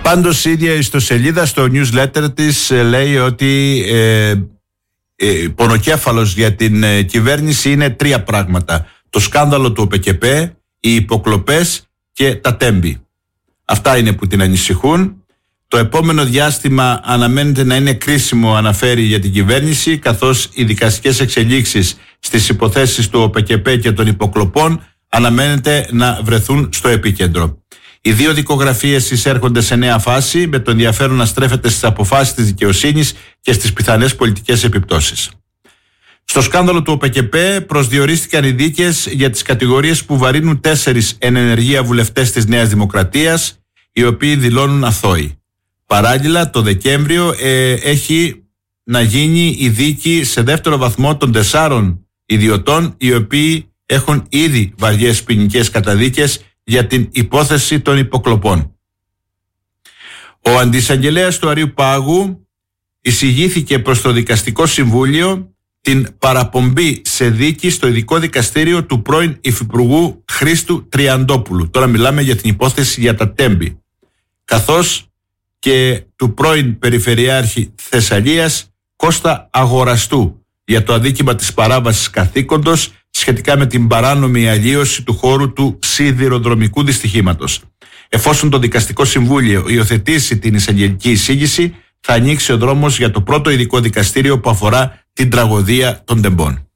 Πάντως η ίδια ιστοσελίδα στο newsletter της λέει ότι πονοκέφαλος για την κυβέρνηση είναι τρία πράγματα: το σκάνδαλο του ΟΠΕΚΕΠΕ, οι υποκλοπές και τα τέμπη. Αυτά είναι που την ανησυχούν. Το επόμενο διάστημα αναμένεται να είναι κρίσιμο, αναφέρει, για την κυβέρνηση, καθώς οι δικαστικές εξελίξεις στις υποθέσεις του ΟΠΕΚΕΠΕ και των υποκλοπών αναμένεται να βρεθούν στο επίκεντρο. Οι δύο δικογραφίες εισέρχονται σε νέα φάση, με το ενδιαφέρον να στρέφεται στις αποφάσεις της δικαιοσύνης και στις πιθανές πολιτικές επιπτώσεις. Στο σκάνδαλο του ΟΠΕΚΕΠΕ προσδιορίστηκαν οι δίκες για τις κατηγορίες που βαρύνουν 4 εν ενεργεία βουλευτές της Νέας Δημοκρατίας, οι οποίοι δηλώνουν αθώοι. Παράλληλα, το Δεκέμβριο έχει να γίνει η δίκη σε δεύτερο βαθμό των 4 ιδιωτών, οι οποίοι έχουν ήδη βαριές ποινικές καταδίκες για την υπόθεση των υποκλοπών. Ο αντισαγγελέας του Αριού Πάγου εισηγήθηκε προς το Δικαστικό Συμβούλιο την παραπομπή σε δίκη στο ειδικό δικαστήριο του πρώην Υφυπουργού Χρήστου Τριαντόπουλου. Τώρα μιλάμε για την υπόθεση για τα τέμπη. Καθώς και του πρώην Περιφερειάρχη Θεσσαλίας Κώστα Αγοραστού για το αδίκημα της παράβασης καθήκοντος σχετικά με την παράνομη αλλίωση του χώρου του σιδηροδρομικού δυστυχήματος. Εφόσον το Δικαστικό Συμβούλιο υιοθετήσει την εισαγγελική εισήγηση, θα ανοίξει ο δρόμος για το πρώτο ειδικό δικαστήριο που αφορά την τραγωδία των τεμπών.